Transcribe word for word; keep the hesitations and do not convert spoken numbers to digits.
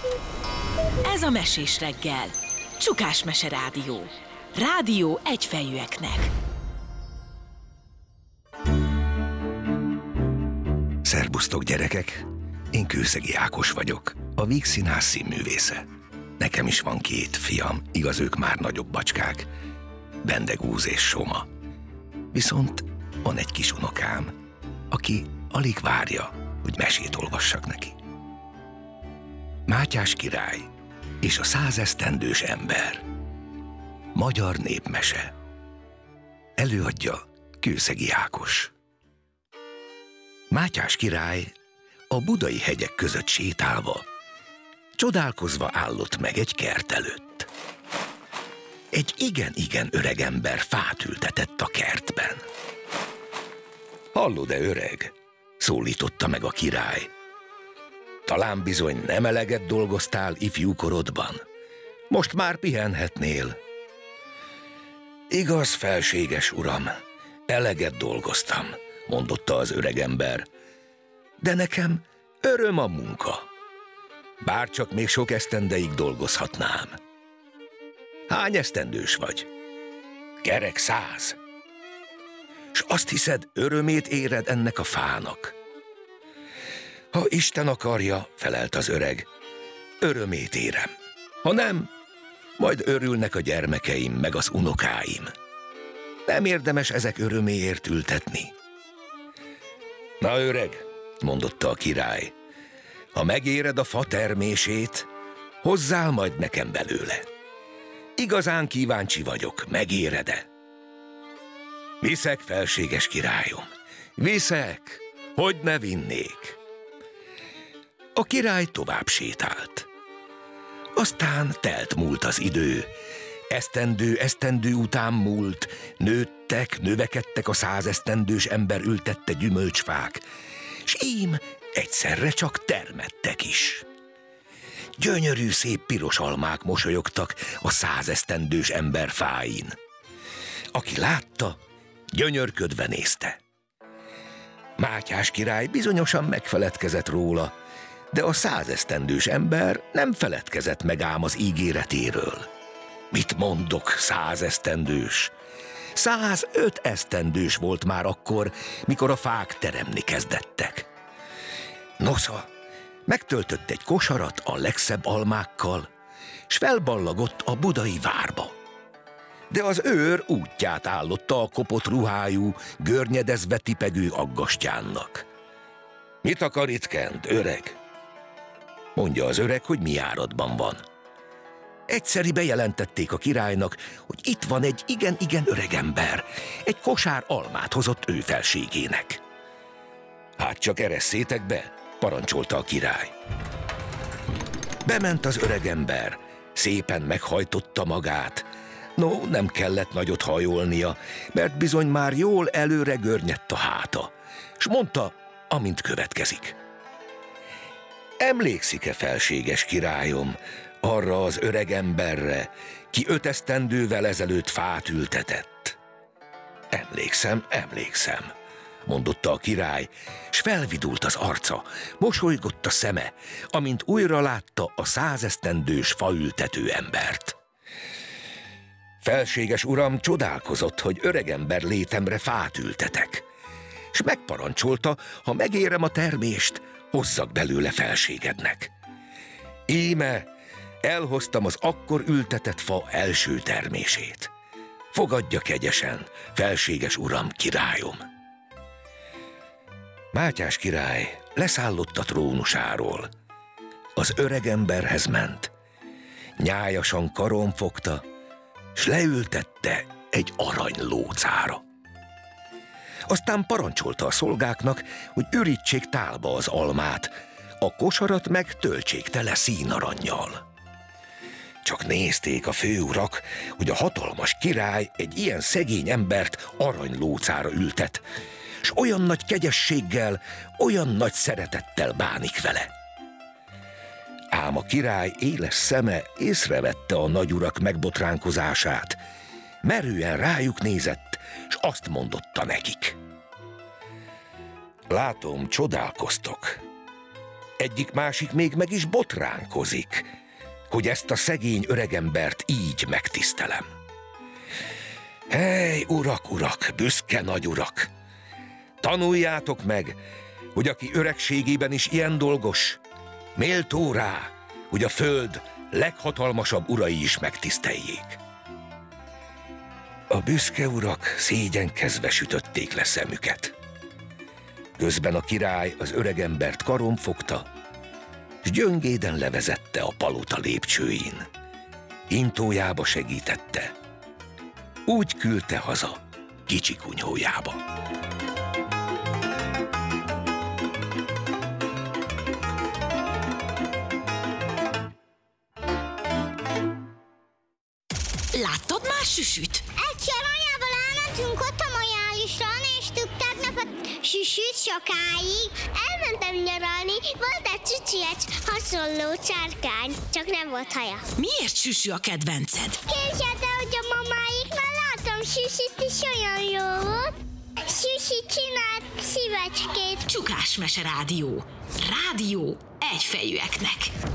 Ez a Mesés reggel. Csukás Mese Rádió. Rádió egyfejűeknek. Szerbusztok, gyerekek! Én Kőszegi Ákos vagyok, a Víg Színház színművésze. Nekem is van két fiam, igaz, ők már nagyobb bacskák, Bendegúz és Soma. Viszont van egy kis unokám, aki alig várja, hogy mesét olvassak neki. Mátyás király és a százesztendős ember. Magyar népmese. Előadja Kőszegi Ákos. Mátyás király a budai hegyek között sétálva, csodálkozva állott meg egy kert előtt. Egy igen-igen öreg ember fát ültetett a kertben. Hallod-e, öreg? Szólította meg a király. Talán bizony nem eleget dolgoztál ifjúkorodban. Most már pihenhetnél. Igaz, felséges uram, eleget dolgoztam, mondotta az öregember. De nekem öröm a munka. Bárcsak még sok esztendeig dolgozhatnám. Hány esztendős vagy? Kerek száz. S azt hiszed, örömét éred ennek a fának? Ha Isten akarja, felelt az öreg, örömét érem. Ha nem, majd örülnek a gyermekeim meg az unokáim. Nem érdemes ezek öröméért ültetni. Na, öreg, mondotta a király, ha megéred a fa termését, hozzál majd nekem belőle. Igazán kíváncsi vagyok, megéred-e? Viszek, felséges királyom, viszek, hogy ne vinnék. A király tovább sétált. Aztán telt múlt az idő, esztendő esztendő után múlt, nőttek, növekedtek a százesztendős ember ültette gyümölcsfák, s ím egyszerre csak termettek is. Gyönyörű szép piros almák mosolyogtak a százesztendős ember fáin. Aki látta, gyönyörködve nézte. Mátyás király bizonyosan megfeledkezett róla, de a százesztendős ember nem feledkezett meg ám az ígéretéről. Mit mondok, százesztendős? Százöt esztendős volt már akkor, mikor a fák teremni kezdettek. Nosza, megtöltött egy kosarat a legszebb almákkal, s felballagott a budai várba. De az őr útját állotta a kopott ruhájú, görnyedezve tipegő aggastyánnak. Mit akar itt kent, öreg? Mondja az öreg, hogy mi járatban van. Egyszeri bejelentették a királynak, hogy itt van egy igen-igen öreg ember, egy kosár almát hozott ő felségének. Hát csak eresszétek be, parancsolta a király. Bement az öreg ember, szépen meghajtotta magát. No, nem kellett nagyot hajolnia, mert bizony már jól előre görnyedt a háta, s mondta, amint következik. Emlékszik-e, felséges királyom, arra az öreg emberre, ki öt esztendővel ezelőtt fát ültetett? Emlékszem, emlékszem, mondotta a király, s felvidult az arca, mosolygott a szeme, amint újra látta a százesztendős faültető embert. Felséges uram csodálkozott, hogy öregember létemre fát ültetek, s megparancsolta, ha megérem a termést, hozzak belőle felségednek. Íme, elhoztam az akkor ültetett fa első termését. Fogadja kegyesen, felséges uram, királyom. Mátyás király leszállott a trónusáról. Az öregemberhez ment, nyájasan karon fogta, s leültette egy arany lócára. Aztán parancsolta a szolgáknak, hogy ürítsék tálba az almát, a kosarat meg töltsék tele színarannyal. Csak nézték a főurak, hogy a hatalmas király egy ilyen szegény embert aranylócára ültet, s olyan nagy kegyességgel, olyan nagy szeretettel bánik vele. Ám a király éles szeme észrevette a nagyurak megbotránkozását, merően rájuk nézett, s azt mondotta nekik. Látom, csodálkoztok. Egyik-másik még meg is botránkozik, hogy ezt a szegény öregembert így megtisztelem. Hely, urak, urak, büszke nagy urak! Tanuljátok meg, hogy aki öregségében is ilyen dolgos, méltó rá, hogy a föld leghatalmasabb urai is megtiszteljék. A büszke urak szégyenkezve sütötték le szemüket. Közben a király az öregembert karon fogta, s gyöngéden levezette a palota lépcsőin. Intójába segítette. Úgy küldte haza kicsi kunyhójába. Láttad már Süsüt? Egyszer anyával elmentünk ott a majálisra, néztük tegnap a Süsüt sokáig. Elmentem nyaralni, volt egy cici, egy hasonló csárkány, csak nem volt haja. Miért Süsü a kedvenced? Képzeld el, hogy a mamáiknál látom Süsit is olyan jó volt. Süsi csinált szívecskét. Csukás Mese Rádió. Rádió egyfejűeknek.